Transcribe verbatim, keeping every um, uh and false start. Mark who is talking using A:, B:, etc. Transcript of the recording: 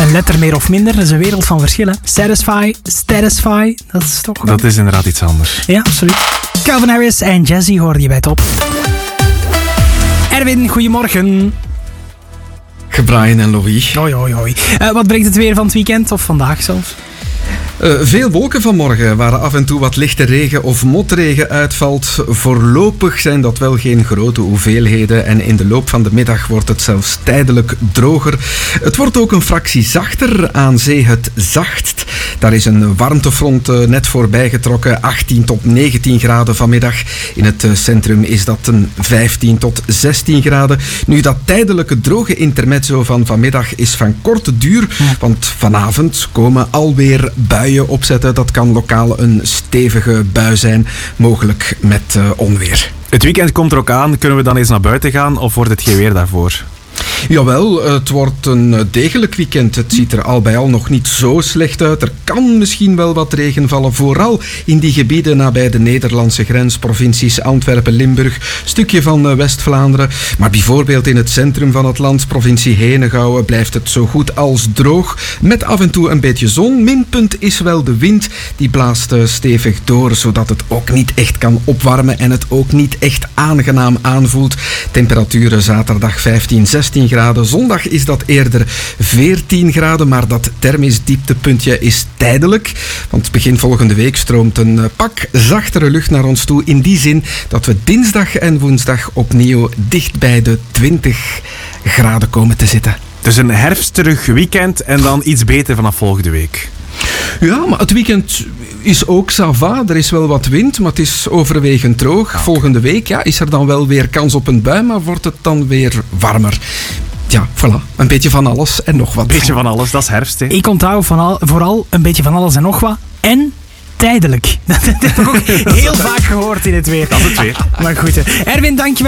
A: een letter meer of minder. Dat is een wereld van verschillen. Satisfy, Satisfy, dat is toch...
B: Dat is inderdaad iets anders.
A: Ja, absoluut. Calvin Harris en Jazzy hoorde je bij Top. Erwin, goedemorgen.
C: Brian en Louis.
A: Hoi, hoi, hoi. Uh, wat brengt het weer van het weekend, of vandaag zelfs?
C: Uh, veel wolken vanmorgen, waar af en toe wat lichte regen of motregen uitvalt. Voorlopig zijn dat wel geen grote hoeveelheden en in de loop van de middag wordt het zelfs tijdelijk droger. Het wordt ook een fractie zachter, aan zee het zachtst. Daar is een warmtefront uh, net voorbij getrokken, achttien tot negentien graden vanmiddag. In het uh, centrum is dat een vijftien tot zestien graden. Nu, dat tijdelijke droge intermezzo van vanmiddag is van korte duur, want vanavond komen alweer buien opzetten. Dat kan lokaal een stevige bui zijn, mogelijk met uh, onweer.
B: Het weekend komt er ook aan. Kunnen we dan eens naar buiten gaan of wordt het geen weer daarvoor?
C: Jawel, het wordt een degelijk weekend. Het ziet er al bij al nog niet zo slecht uit. Er kan misschien wel wat regen vallen, vooral in die gebieden nabij de Nederlandse grens, provincies Antwerpen, Limburg, stukje van West-Vlaanderen. Maar bijvoorbeeld in het centrum van het land, provincie Henegouwen, blijft het zo goed als droog, met af en toe een beetje zon. Minpunt is wel de wind, die blaast stevig door, zodat het ook niet echt kan opwarmen en het ook niet echt aangenaam aanvoelt. Temperaturen zaterdag vijftien, zestien graden. Zondag is dat eerder veertien graden, maar dat thermisch dieptepuntje is tijdelijk. Want begin volgende week stroomt een pak zachtere lucht naar ons toe. In die zin dat we dinsdag en woensdag opnieuw dicht bij de twintig graden komen te zitten.
B: Dus een herfsterig weekend en dan iets beter vanaf volgende week.
C: Ja, maar het weekend is ook ça va. Er is wel wat wind, maar het is overwegend droog. Ja. Volgende week ja, is er dan wel weer kans op een bui, maar wordt het dan weer warmer. Ja, voilà. Een beetje van alles en nog wat.
B: Een beetje van alles, dat is herfst. Hè?
A: Ik onthoud van al, vooral een beetje van alles en nog wat. En tijdelijk. Dat heb ik ook heel vaak gehoord in het weer.
B: Dat is het weer.
A: Maar goed, Erwin, dankjewel.